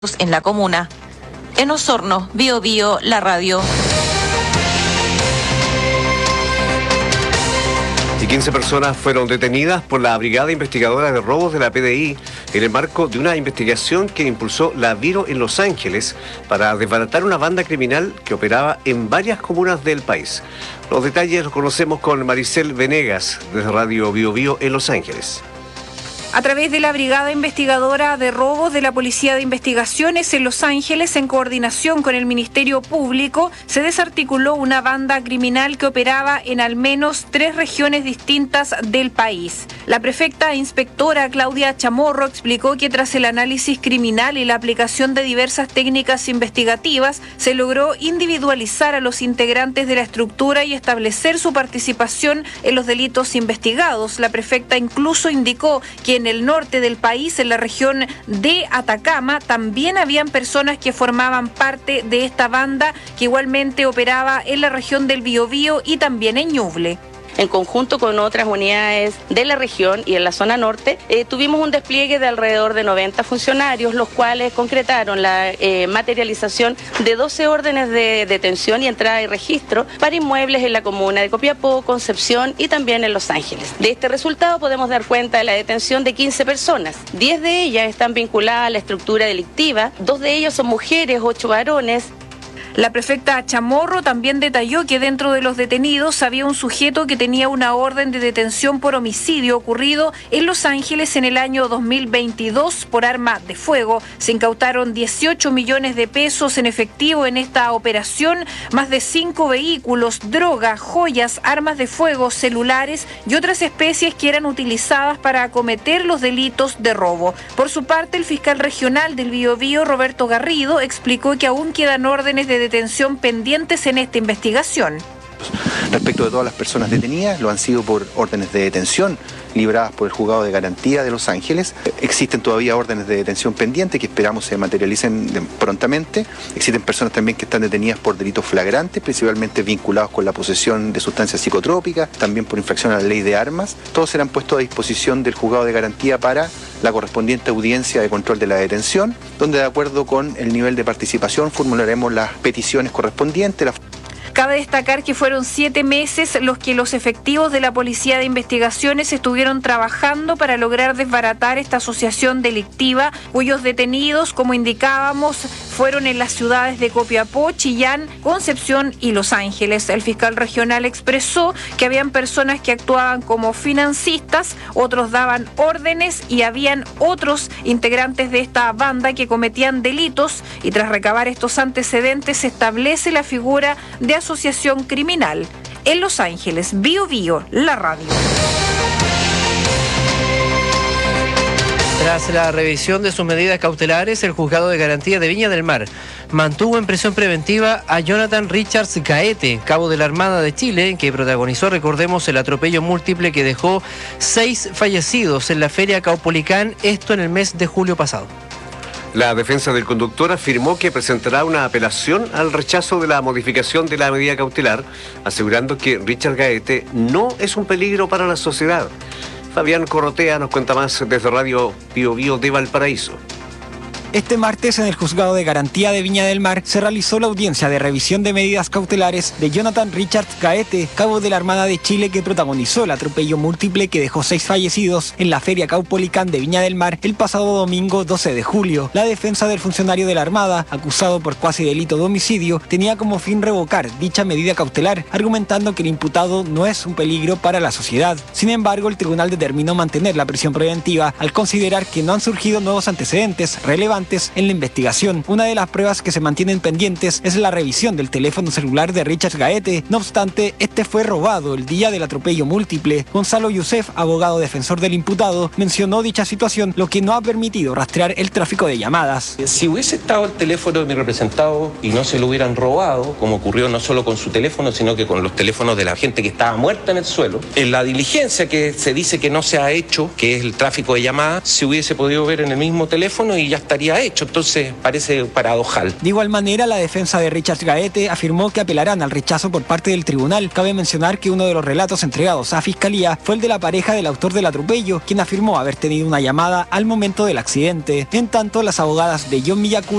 en la comuna. En Osorno, Bío Bío, la radio. Y 15 personas fueron detenidas por la Brigada Investigadora de Robos de la PDI en el marco de una investigación que impulsó la Viro en Los Ángeles para desbaratar una banda criminal que operaba en varias comunas del país. Los detalles los conocemos con Maricel Venegas, desde Radio Bío Bío en Los Ángeles. A través de la Brigada Investigadora de Robos de la Policía de Investigaciones en Los Ángeles, en coordinación con el Ministerio Público, se desarticuló una banda criminal que operaba en al menos 3 regiones distintas del país. La prefecta inspectora Claudia Chamorro explicó que tras el análisis criminal y la aplicación de diversas técnicas investigativas, se logró individualizar a los integrantes de la estructura y establecer su participación en los delitos investigados. La prefecta incluso indicó que en el norte del país, en la región de Atacama, también habían personas que formaban parte de esta banda que igualmente operaba en la región del Biobío y también en Ñuble. En conjunto con otras unidades de la región y en la zona norte, tuvimos un despliegue de alrededor de 90 funcionarios, los cuales concretaron la materialización de 12 órdenes de detención y entrada y registro para inmuebles en la comuna de Copiapó, Concepción y también en Los Ángeles. De este resultado podemos dar cuenta de la detención de 15 personas. 10 de ellas están vinculadas a la estructura delictiva, 2 de ellos son mujeres, 8 varones. La prefecta Chamorro también detalló que dentro de los detenidos había un sujeto que tenía una orden de detención por homicidio ocurrido en Los Ángeles en el año 2022 por arma de fuego. Se incautaron 18 millones de pesos en efectivo en esta operación, más de 5 vehículos, droga, joyas, armas de fuego, celulares y otras especies que eran utilizadas para acometer los delitos de robo. Por su parte, el fiscal regional del Biobío, Roberto Garrido, explicó que aún quedan órdenes de detención pendientes en esta investigación. Respecto de todas las personas detenidas, lo han sido por órdenes de detención libradas por el Juzgado de Garantía de Los Ángeles. Existen todavía órdenes de detención pendientes que esperamos se materialicen prontamente. Existen personas también que están detenidas por delitos flagrantes, principalmente vinculados con la posesión de sustancias psicotrópicas, también por infracción a la ley de armas. Todos serán puestos a disposición del Juzgado de Garantía para la correspondiente audiencia de control de la detención, donde de acuerdo con el nivel de participación formularemos las peticiones correspondientes. Cabe destacar que fueron 7 meses los que los efectivos de la Policía de Investigaciones estuvieron trabajando para lograr desbaratar esta asociación delictiva, cuyos detenidos, como indicábamos, fueron en las ciudades de Copiapó, Chillán, Concepción y Los Ángeles. El fiscal regional expresó que habían personas que actuaban como financistas, otros daban órdenes y habían otros integrantes de esta banda que cometían delitos, y tras recabar estos antecedentes se establece la figura de asociación criminal. En Los Ángeles, Bío Bío, la radio. Tras la revisión de sus medidas cautelares, el Juzgado de Garantía de Viña del Mar mantuvo en prisión preventiva a Jonathan Richards Gaete, cabo de la Armada de Chile, que protagonizó, recordemos, el atropello múltiple que dejó 6 fallecidos en la Feria Caupolicán, esto en el mes de julio pasado. La defensa del conductor afirmó que presentará una apelación al rechazo de la modificación de la medida cautelar, asegurando que Richard Gaete no es un peligro para la sociedad. Fabián Corrotea nos cuenta más desde Radio Bío Bío de Valparaíso. Este martes, en el Juzgado de Garantía de Viña del Mar, se realizó la audiencia de revisión de medidas cautelares de Jonathan Richards Gaete, cabo de la Armada de Chile, que protagonizó el atropello múltiple que dejó 6 fallecidos en la Feria Caupolicán de Viña del Mar el pasado domingo 12 de julio. La defensa del funcionario de la Armada, acusado por cuasi delito de homicidio, tenía como fin revocar dicha medida cautelar, argumentando que el imputado no es un peligro para la sociedad. Sin embargo, el tribunal determinó mantener la prisión preventiva al considerar que no han surgido nuevos antecedentes relevantes en la investigación. Una de las pruebas que se mantienen pendientes es la revisión del teléfono celular de Richard Gaete. No obstante, este fue robado el día del atropello múltiple. Gonzalo Youssef, abogado defensor del imputado, mencionó dicha situación, lo que no ha permitido rastrear el tráfico de llamadas. Si hubiese estado el teléfono de mi representado y no se lo hubieran robado, como ocurrió no solo con su teléfono, sino que con los teléfonos de la gente que estaba muerta en el suelo, en la diligencia que se dice que no se ha hecho, que es el tráfico de llamadas, se hubiese podido ver en el mismo teléfono y ya estaría había hecho, entonces parece paradojal. De igual manera, la defensa de Richard Gaete afirmó que apelarán al rechazo por parte del tribunal. Cabe mencionar que uno de los relatos entregados a Fiscalía fue el de la pareja del autor del atropello, quien afirmó haber tenido una llamada al momento del accidente. En tanto, las abogadas de John Miyakura